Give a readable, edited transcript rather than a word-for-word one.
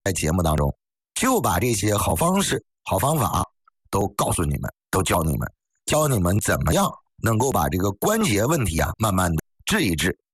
在节目当中就把这些好方式、好方法都告诉你们，都教你们怎么样能够把这个关节问题慢慢的治一治，